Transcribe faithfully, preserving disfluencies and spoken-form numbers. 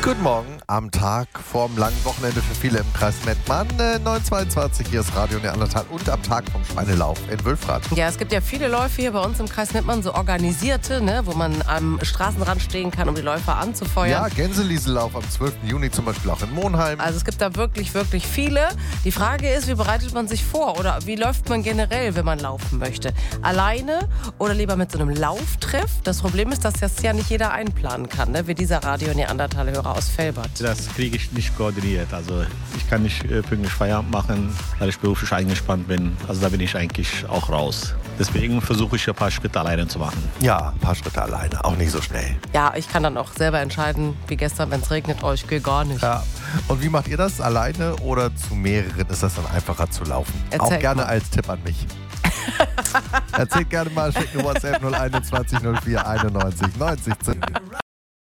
Guten Morgen am Tag vorm langen Wochenende für viele im Kreis Mettmann. Äh, neun Uhr zweiundzwanzig, hier ist Radio Neandertal und am Tag vom Schweinelauf in Wülfrath. Ja, es gibt ja viele Läufe hier bei uns im Kreis Mettmann, so organisierte, ne, wo man am Straßenrand stehen kann, um die Läufer anzufeuern. Ja, Gänseliesellauf am zwölften Juni zum Beispiel auch in Monheim. Also es gibt da wirklich, wirklich viele. Die Frage ist, wie bereitet man sich vor oder wie läuft man generell, wenn man laufen möchte? Alleine oder lieber mit so einem Lauftreff? Das Problem ist, dass das ja nicht jeder einplanen kann, ne, wie dieser Radio Neandertal-Hörer aus Velbert. Das kriege ich nicht koordiniert. Also ich kann nicht äh, pünktlich Feierabend machen, weil ich beruflich eingespannt bin. Also da bin ich eigentlich auch raus. Deswegen versuche ich ein paar Schritte alleine zu machen. Ja, ein paar Schritte alleine, auch nicht so schnell. Ja, ich kann dann auch selber entscheiden, wie gestern, wenn es regnet, oh, ich gehe gar nicht. Ja. Und wie macht ihr das? Alleine oder zu mehreren ist das dann einfacher zu laufen? Erzähl auch gerne mal. als Tipp an mich. Erzählt gerne mal, schickt eine WhatsApp null einundzwanzig null vier einundneunzig neunzig.